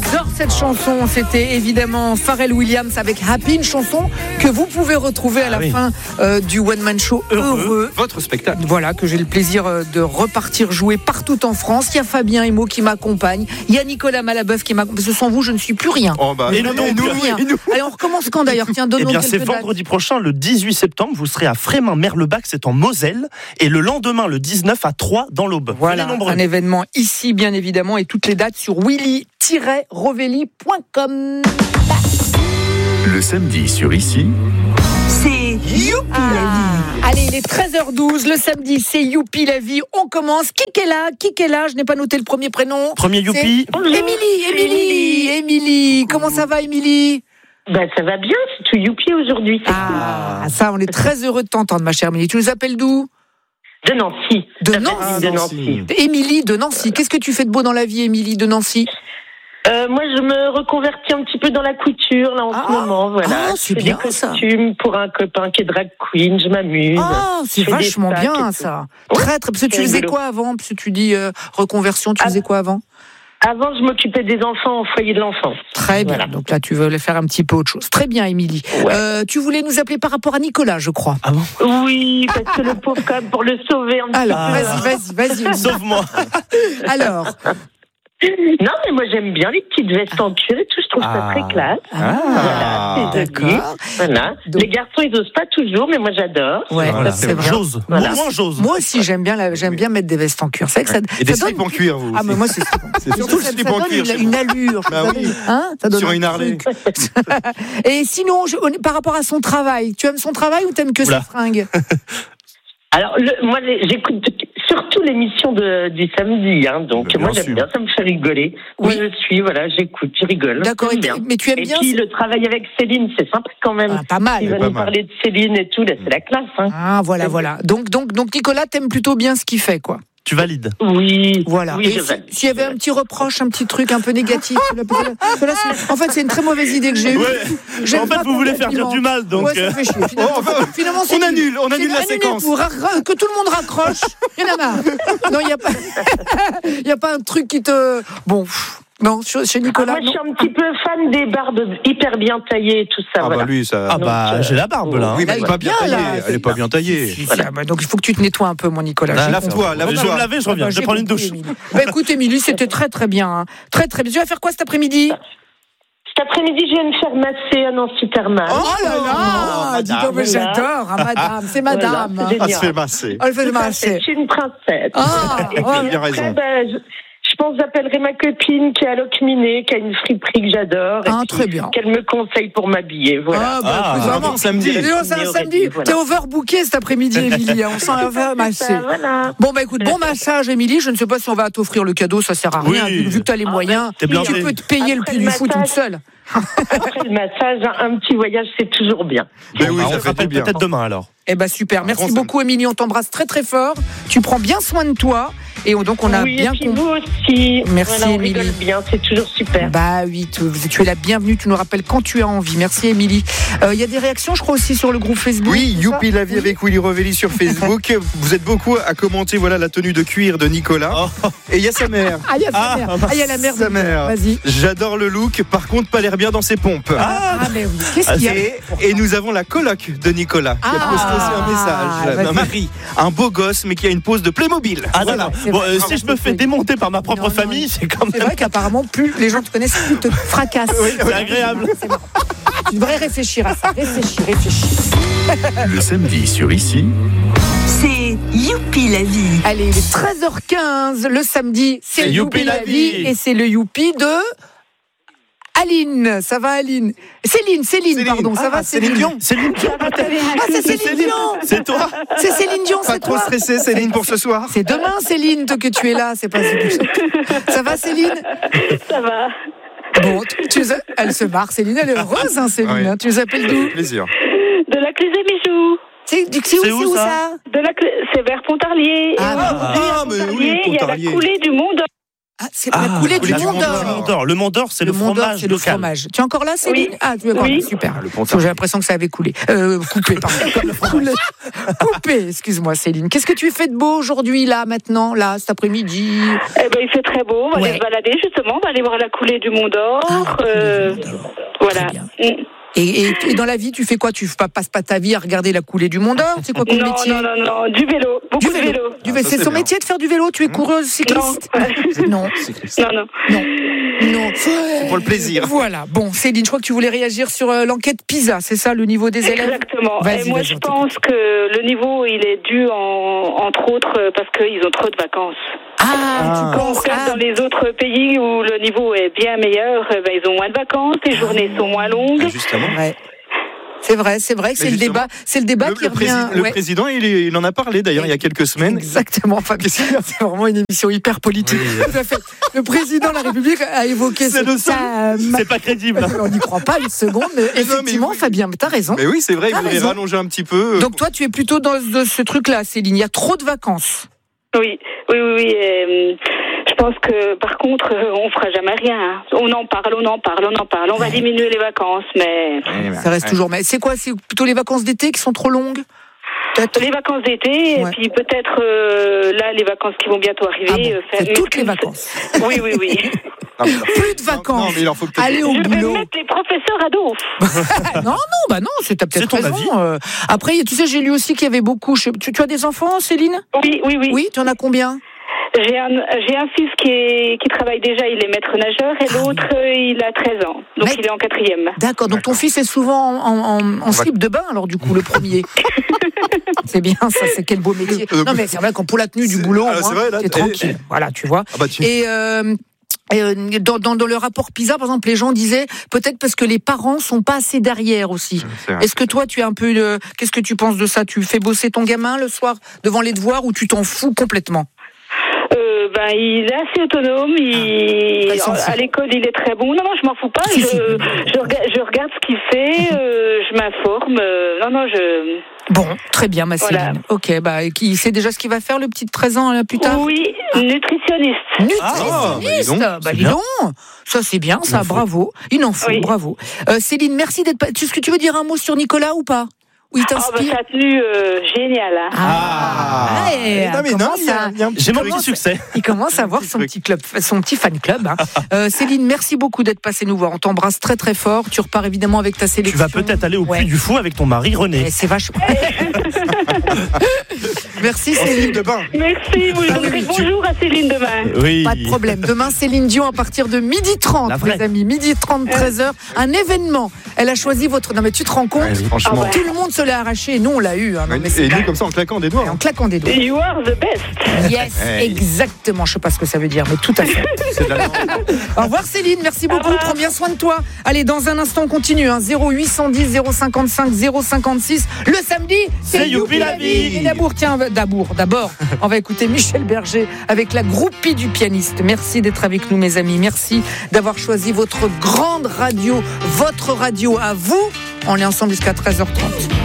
J'adore cette chanson. C'était évidemment Pharrell Williams avec Happy, une chanson que vous pouvez retrouver à la fin du One Man Show Heureux. Votre spectacle. Voilà, que j'ai le plaisir de repartir jouer partout en France. Il y a Fabien Emo qui m'accompagne. Il y a Nicolas Malabeuf qui m'accompagne. Parce que sans vous, je ne suis plus rien. Oh bah, et nous, rien. Allez, on recommence quand d'ailleurs? Tiens, Eh bien, c'est vendredi prochain, le 18 septembre. Vous serez à Frémin-Merlebach, c'est en Moselle. Et le lendemain, le 19, à Troyes, dans l'Aube. Voilà, un événement ici, bien évidemment. Et toutes les dates sur willy-rovelli.com. Le samedi sur Ici, c'est Youpi la vie. Allez, il est 13h12, le samedi, c'est Youpi la vie. On commence. Qui est là? Je n'ai pas noté le premier prénom. Premier Youpi. Émilie. Comment ça va, Émilie? Ben, ça va bien, c'est tout Youpi aujourd'hui. C'est cool. Ça, on est très heureux de t'entendre, ma chère Émilie. Tu nous appelles d'où? De Nancy. De Nancy. Émilie de Nancy. Qu'est-ce que tu fais de beau dans la vie, Émilie de Nancy? Moi, je me reconvertis un petit peu dans la couture, là, en ce moment, voilà. C'est je fais bien, des costumes pour un copain qui est drag queen, je m'amuse. C'est vachement bien, ça. Très, très, parce que tu faisais quoi avant? Parce que tu dis reconversion, tu faisais quoi avant? Avant, je m'occupais des enfants au foyer de l'enfance. Très bien. Donc là, tu veux faire un petit peu autre chose. Très bien, Émilie. Ouais. Tu voulais nous appeler par rapport à Nicolas, je crois. Ah bon? Oui, parce que le pauvre, quand même, pour le sauver un petit peu. Alors, vas-y. Sauve-moi. Alors. Non, mais moi j'aime bien les petites vestes en cuir et tout, je trouve ça très classe. Voilà, c'est joli. Voilà. Donc, les garçons, ils osent pas toujours, mais moi j'adore. Ouais, voilà, c'est vrai. J'ose. Voilà. Moi aussi, j'aime bien mettre des vestes en cuir. C'est vrai que ça, et des slips en cuir, vous. Ah, mais moi, c'est surtout le slip en cuir. Une allure. Bah oui. Ça donne sur une Harley. Et sinon, par rapport à son travail, tu aimes son travail ou t'aimes que ses fringues? Alors, moi, j'écoute surtout l'émission du samedi, donc moi j'aime bien, ça me fait rigoler. Oui. Moi je suis, j'écoute, je rigole. D'accord, mais tu aimes bien. Et puis le travail avec Céline, c'est sympa quand même. Pas mal. Il va nous parler de Céline et tout, là, c'est la classe. Ah, voilà. Donc Nicolas, t'aimes plutôt bien ce qu'il fait, quoi. Tu valides? Oui. Voilà. Oui, s'il y avait un petit reproche, un petit truc un peu négatif, en fait, c'est une très mauvaise idée que j'ai eue. Ouais. En fait, vous voulez faire dire du mal, donc. Ouais, ça fait chier. Finalement, on annule la séquence. Que tout le monde raccroche. Il y en a marre. Non, il n'y a pas un truc qui te. Bon. Non, chez Nicolas. Moi, je suis un petit peu fan des barbes hyper bien taillées et tout ça. Bah lui, ça. J'ai la barbe là. Oui, mais elle n'est pas bien taillée. Elle n'est pas bien taillée. Donc il faut que tu te nettoies un peu, mon Nicolas. Lave-toi. Je vais me laver, je reviens. Je vais prendre une douche. Écoute, Émilie, c'était très très bien. Très très bien. Tu vas faire quoi cet après-midi? Cet après-midi, je viens me faire masser à Nancy Thermal. Oh là là! Dis donc, mais j'adore, madame. C'est madame. Elle se fait masser. Elle fait masser. Je suis une princesse. Tu as bien raison. Je pense que j'appellerai ma copine qui est à Locminé, qui a une friperie que j'adore. Très bien. Qu'elle me conseille pour m'habiller. Voilà. Vraiment, samedi. C'est un samedi. T'es overbooké cet après-midi, Émilie. On s'en va masser. Bon, écoute, bon massage, Émilie. Je ne sais pas si on va t'offrir le cadeau, ça sert à rien. Vu que t'as les moyens, tu peux te payer le prix du foot toute seule. Après le massage, un petit voyage, c'est toujours bien. Mais oui, on se rappelle peut-être demain alors. Super. Merci beaucoup, Émilie. On t'embrasse très très fort. Tu prends bien soin de toi. Et donc on a bien compris. Vous aussi. Merci, on Émilie. rigole bien, c'est toujours super. Oui, tu es la bienvenue. Tu nous rappelles quand tu as envie. Merci, Émilie. Il y a des réactions, je crois, aussi sur le groupe Facebook. Oui, Youpi la vie avec Willy Rovelli sur Facebook. Vous êtes beaucoup à commenter la tenue de cuir de Nicolas. Et il y a sa mère. Il y a sa mère. Il y a la mère. Sa mère. Vas-y. J'adore le look. Par contre, pas l'air bien dans ses pompes. Mais oui. Qu'est-ce qu'il y a? Et nous avons la coloc de Nicolas qui a posté aussi un message. Marie, un beau gosse, mais qui a une pose de Playmobil. Si je me fais démonter par ma propre famille, c'est quand même. C'est vrai qu'apparemment, plus les gens te connaissent, plus te fracassent. C'est agréable. Tu devrais réfléchir à ça. Réfléchis. le samedi sur Ici, c'est Youpi la vie. Allez, il est 13h15. Le samedi, c'est Youpi la vie. Et c'est le Youpi de Aline. Ça va, Aline? Céline, pardon. Ça va, Céline Dion? Céline Dion. C'est Céline Dion. C'est toi? C'est Céline Dion, Pas c'est trop toi. stressée, Céline, pour ce soir? C'est demain, Céline, que tu es là. C'est pas ça va, Céline? Ça va. Bon, elle se marre, Céline. Elle est heureuse, Céline. Oui. Tu nous appelles d'où? Plaisir. De la Clé des Bijoux. C'est où ça? C'est vers Pontarlier. mais oui, Il y a la Pontarlier. coulée du monde. Ah, c'est la coulée du Mont d'Or. Le Mont d'Or, c'est le fromage. C'est le fromage. Tu es encore là, Céline? Oui. Ah, tu es encore là. Super. J'ai l'impression que ça avait coulé. Coupé, pardon. Coupé, excuse-moi, Céline. Qu'est-ce que tu fais de beau aujourd'hui, là, maintenant, là, cet après-midi? Il fait très beau. On va aller se balader, justement. On va aller voir la coulée du Mont d'Or. Voilà. Et dans la vie, tu fais quoi? Tu passes pas ta vie à regarder la coulée du Mont d'Or? C'est quoi ton métier? Non, du vélo. Beaucoup de vélo. C'est son métier de faire du vélo? Tu es coureuse cycliste? Non. Non. C'est pour le plaisir. Voilà. Bon, Céline, je crois que tu voulais réagir sur l'enquête PISA, c'est ça, le niveau des élèves? Exactement. Et moi, je pense que le niveau, il est dû, entre autres, parce qu'ils ont trop de vacances. Quand on regarde dans les autres pays où le niveau est bien meilleur, ils ont moins de vacances, les journées sont moins longues. Justement. Ouais. C'est vrai que c'est le débat qui revient. Le président, il en a parlé d'ailleurs il y a quelques semaines. Exactement. Enfin, c'est vraiment une émission hyper politique. Tout à fait. Le président de la République a évoqué ça. C'est pas crédible. On n'y croit pas une seconde. Mais effectivement, Fabien, t'as raison. Mais oui, c'est vrai, il voulait rallonger un petit peu. Donc toi, tu es plutôt dans ce truc-là, Céline. Il y a trop de vacances. Oui. Je pense que, par contre, on fera jamais rien. On en parle. On va diminuer les vacances, mais... Ça reste toujours... Mais c'est quoi? C'est plutôt les vacances d'été qui sont trop longues? Peut-être. Les vacances d'été, et puis peut-être, là, les vacances qui vont bientôt arriver... c'est toutes les vacances. Oui. Plus de vacances. Non, mais il en faut peut-être... Aller au boulot. Je vais mettre les professeurs à dos. non, t'as peut-être ton raison. avis. Après, tu sais, j'ai lu aussi qu'il y avait beaucoup... Tu as des enfants, Céline? Oui. Oui, tu en as combien? J'ai un fils qui travaille déjà, il est maître nageur, et l'autre, il a 13 ans. Donc il est en 4e. D'accord, donc ton fils est souvent en slip de bain, alors du coup, le premier. C'est bien, ça, c'est quel beau métier. Non, mais c'est vrai qu'en pour la tenue du boulot, t'es tranquille. Voilà, tu vois. Et dans le rapport PISA, par exemple, les gens disaient peut-être parce que les parents sont pas assez derrière aussi. Est-ce que toi, tu es un peu... Qu'est-ce que tu penses de ça? Tu fais bosser ton gamin le soir devant les devoirs ou tu t'en fous complètement? Il est assez autonome. À l'école, il est très bon. Non, je m'en fous pas. Je regarde ce qu'il fait. Je m'informe. Bon, très bien, ma Céline. Voilà. Ok, qui sait déjà ce qu'il va faire, le petit de 13 ans, plus tard? Oui, nutritionniste. Dis donc. Ça, c'est bien, ça, bravo. Il en faut, bravo. Céline, merci d'être... Est-ce que tu veux dire un mot sur Nicolas ou pas? Oui, t'inspire. Sa tenue géniale. J'ai mon petit succès. Il commence à avoir son petit fan club. Céline, merci beaucoup d'être passée nous voir. On t'embrasse très très fort. Tu repars évidemment avec ta sélection. Tu vas peut-être aller au Puy du Fou avec ton mari René. C'est vachement. Merci Céline. Merci, bonjour à Céline demain. Oui. Pas de problème. Demain, Céline Dion à partir de 12h30, les amis. 12h30, 13h. Un événement. Elle a choisi votre... Non mais tu te rends compte? Franchement. Tout le monde se l'a arraché. Nous, on l'a eu. Et nous, comme ça, en claquant des doigts. En claquant des doigts. You are the best. Yes, exactement. Je sais pas ce que ça veut dire, mais tout à fait. Au revoir Céline, merci beaucoup. Prends bien soin de toi. Allez, dans un instant, on continue. 0810 055 056. Le samedi, c'est Youpi la vie. Et d'abord, on va écouter Michel Berger avec la groupie du pianiste. Merci d'être avec nous, mes amis. Merci d'avoir choisi votre grande radio, votre radio à vous. On est ensemble jusqu'à 13h30.